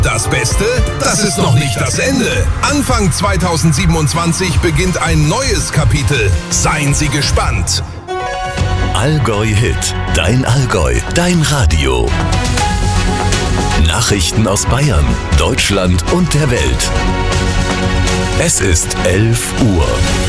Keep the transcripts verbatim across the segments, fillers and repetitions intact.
Das Beste, das ist noch nicht das Ende. Anfang zweitausendsiebenundzwanzig beginnt ein neues Kapitel. Seien Sie gespannt. Allgäu Hit, dein Allgäu, dein Radio. Nachrichten aus Bayern, Deutschland und der Welt. Es ist elf Uhr.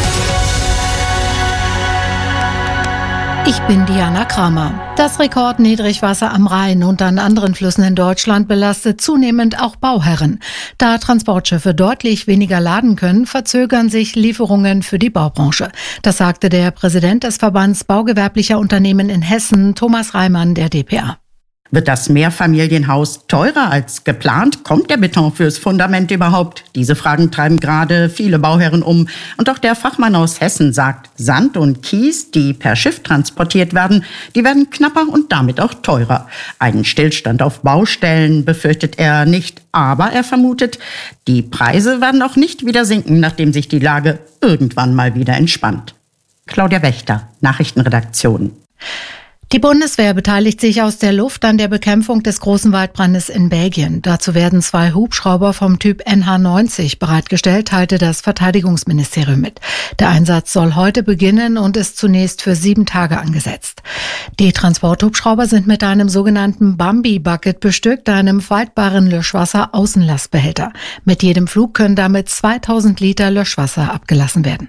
Ich bin Diana Kramer. Das Rekordniedrigwasser am Rhein und an anderen Flüssen in Deutschland belastet zunehmend auch Bauherren. Da Transportschiffe deutlich weniger laden können, verzögern sich Lieferungen für die Baubranche. Das sagte der Präsident des Verbands Baugewerblicher Unternehmen in Hessen, Thomas Reimann, der D P A. Wird das Mehrfamilienhaus teurer als geplant? Kommt der Beton fürs Fundament überhaupt? Diese Fragen treiben gerade viele Bauherren um. Und auch der Fachmann aus Hessen sagt, Sand und Kies, die per Schiff transportiert werden, die werden knapper und damit auch teurer. Einen Stillstand auf Baustellen befürchtet er nicht, aber er vermutet, die Preise werden auch nicht wieder sinken, nachdem sich die Lage irgendwann mal wieder entspannt. Claudia Wächter, Nachrichtenredaktion. Die Bundeswehr beteiligt sich aus der Luft an der Bekämpfung des großen Waldbrandes in Belgien. Dazu werden zwei Hubschrauber vom Typ N H neunzig bereitgestellt, teilte das Verteidigungsministerium mit. Der Einsatz soll heute beginnen und ist zunächst für sieben Tage angesetzt. Die Transporthubschrauber sind mit einem sogenannten Bambi-Bucket bestückt, einem faltbaren Löschwasser-Außenlastbehälter. Mit jedem Flug können damit zweitausend Liter Löschwasser abgelassen werden.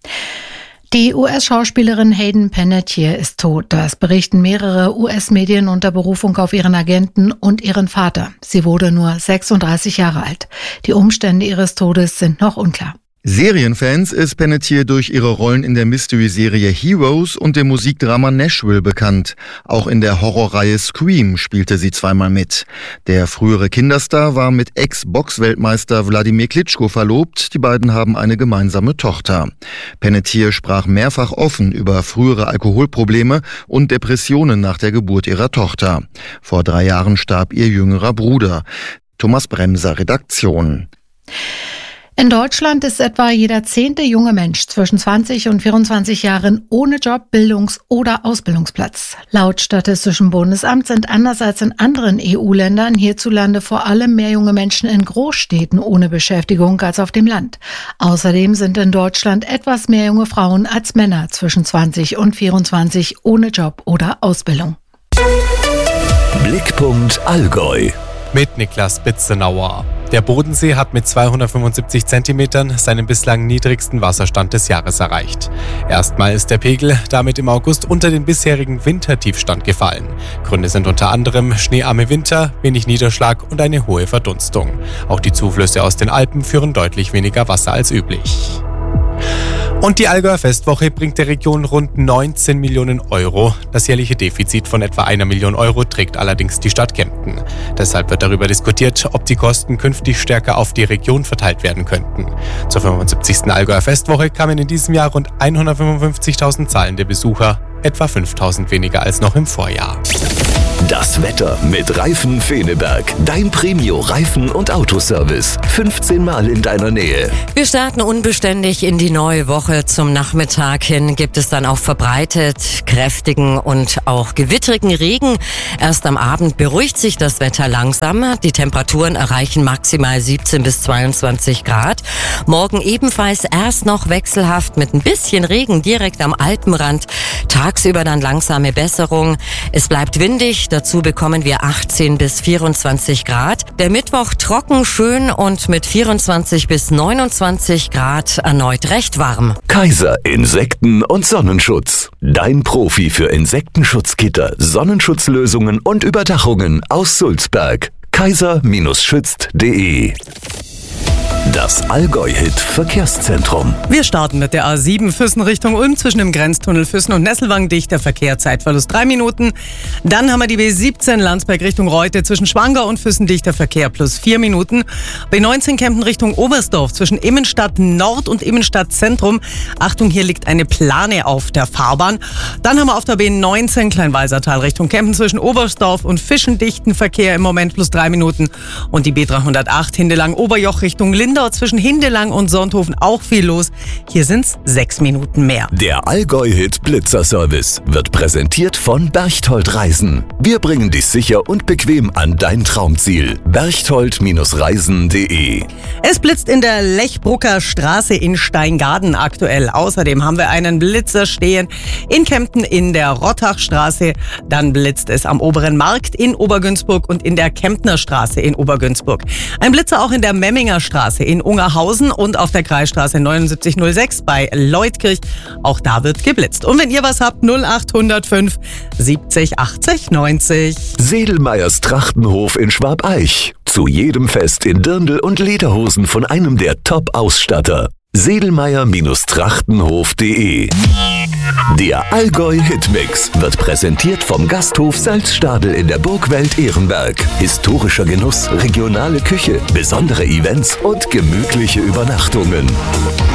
Die U S-Schauspielerin Hayden Panettiere ist tot. Das berichten mehrere U S-Medien unter Berufung auf ihren Agenten und ihren Vater. Sie wurde nur sechsunddreißig Jahre alt. Die Umstände ihres Todes sind noch unklar. Serienfans ist Panettiere durch ihre Rollen in der Mystery-Serie Heroes und dem Musikdrama Nashville bekannt. Auch in der Horrorreihe Scream spielte sie zweimal mit. Der frühere Kinderstar war mit Ex-Box-Weltmeister Wladimir Klitschko verlobt. Die beiden haben eine gemeinsame Tochter. Panettiere sprach mehrfach offen über frühere Alkoholprobleme und Depressionen nach der Geburt ihrer Tochter. Vor drei Jahren starb ihr jüngerer Bruder. Thomas Bremser, Redaktion. In Deutschland ist etwa jeder zehnte junge Mensch zwischen zwanzig und vierundzwanzig Jahren ohne Job, Bildungs- oder Ausbildungsplatz. Laut Statistischem Bundesamt sind anders als in anderen E U-Ländern hierzulande vor allem mehr junge Menschen in Großstädten ohne Beschäftigung als auf dem Land. Außerdem sind in Deutschland etwas mehr junge Frauen als Männer zwischen zwanzig und vierundzwanzig ohne Job oder Ausbildung. Blickpunkt Allgäu. Mit Niklas Bitzenauer. Der Bodensee hat mit zweihundertfünfundsiebzig Zentimetern seinen bislang niedrigsten Wasserstand des Jahres erreicht. Erstmal ist der Pegel damit im August unter den bisherigen Wintertiefstand gefallen. Gründe sind unter anderem schneearme Winter, wenig Niederschlag und eine hohe Verdunstung. Auch die Zuflüsse aus den Alpen führen deutlich weniger Wasser als üblich. Und die Allgäuer Festwoche bringt der Region rund neunzehn Millionen Euro. Das jährliche Defizit von etwa einer Million Euro trägt allerdings die Stadt Kempten. Deshalb wird darüber diskutiert, ob die Kosten künftig stärker auf die Region verteilt werden könnten. Zur fünfundsiebzigsten Allgäuer Festwoche kamen in diesem Jahr rund hundertfünfundfünfzigtausend zahlende Besucher, etwa fünftausend weniger als noch im Vorjahr. Das Wetter mit Reifen Feneberg. Dein Premio-Reifen- und Autoservice. fünfzehn Mal in deiner Nähe. Wir starten unbeständig in die neue Woche. Zum Nachmittag hin gibt es dann auch verbreitet kräftigen und auch gewittrigen Regen. Erst am Abend beruhigt sich das Wetter langsam. Die Temperaturen erreichen maximal siebzehn bis zweiundzwanzig Grad. Morgen ebenfalls erst noch wechselhaft mit ein bisschen Regen direkt am Alpenrand. Tagsüber dann langsame Besserung. Es bleibt windig. Dazu bekommen wir achtzehn bis vierundzwanzig Grad. Der Mittwoch trocken, schön und mit vierundzwanzig bis neunundzwanzig Grad erneut recht warm. Kaiser Insekten- und Sonnenschutz. Dein Profi für Insektenschutzgitter, Sonnenschutzlösungen und Überdachungen aus Sulzberg. kaiser schützt punkt de. Das Allgäu-Hit-Verkehrszentrum. Wir starten mit der A sieben Füssen Richtung Ulm zwischen dem Grenztunnel Füssen und Nesselwang. Dichter Verkehr, Zeitverlust drei Minuten. Dann haben wir die B siebzehn Landsberg Richtung Reute zwischen Schwangau und Füssen. Dichter Verkehr plus vier Minuten. B neunzehn Kempten Richtung Oberstdorf zwischen Immenstadt Nord und Immenstadt Zentrum. Achtung, hier liegt eine Plane auf der Fahrbahn. Dann haben wir auf der B neunzehn Kleinwalsertal Richtung Kempten zwischen Oberstdorf und Fischen dichten Verkehr im Moment plus drei Minuten. Und die B dreihundertacht Hindelang Oberjoch Richtung Lindau Chiemgau zwischen Hindelang und Sonthofen auch viel los. Hier sind's sechs Minuten mehr. Der Allgäu-Hit Blitzerservice wird präsentiert von Berchtold Reisen. Wir bringen dich sicher und bequem an dein Traumziel. berchtold Reisen punkt de. Es blitzt in der Lechbrucker Straße in Steingaden aktuell. Außerdem haben wir einen Blitzer stehen in Kempten in der Rottachstraße. Dann blitzt es am Oberen Markt in Obergünzburg und in der Kemptner Straße in Obergünzburg. Ein Blitzer auch in der Memminger Straße in Ungerhausen und auf der Kreisstraße neunundsiebzig null sechs bei Leutkirch. Auch da wird geblitzt. Und wenn ihr was habt, null acht null fünf siebzig achtzig neunzig. Sedelmeyers Trachtenhof in Schwabeich. Zu jedem Fest in Dirndl und Lederhosen von einem der Top-Ausstatter. Sedelmeyer Trachtenhof punkt de. Der Allgäu-Hitmix wird präsentiert vom Gasthof Salzstadel in der Burgwelt Ehrenberg. Historischer Genuss, regionale Küche, besondere Events und gemütliche Übernachtungen.